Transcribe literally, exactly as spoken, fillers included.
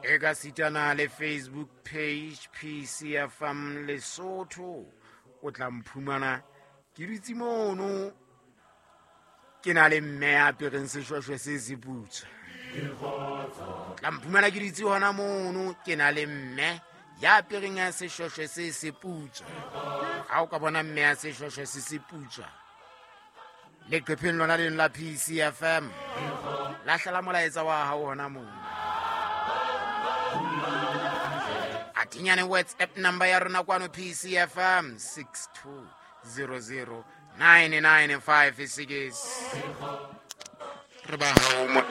eka sitana le Facebook page P C F M Lesotho o tla mphumana ke ditsi mono ke na le mme a pereng seshweshwe se se putsa tla mphumana ke ditsi hona mono ke na le mme ya pereng a seshweshwe se se putsa ha o ka bona mme a seshweshwe se se putsa le qepheng lona le la P C F M la hla molaetsa wa ha hona mono atinyane WhatsApp number ya rona kwano P C F M six two zero zero nine nine five six re ba ha